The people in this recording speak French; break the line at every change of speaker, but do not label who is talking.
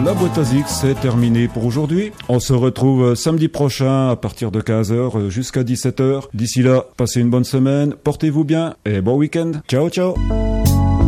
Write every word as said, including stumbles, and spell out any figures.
La boîte à Zix, c'est terminé pour aujourd'hui. On se retrouve samedi prochain à partir de quinze heures jusqu'à dix-sept heures. D'ici là, passez une bonne semaine, portez-vous bien et bon week-end. Ciao, ciao.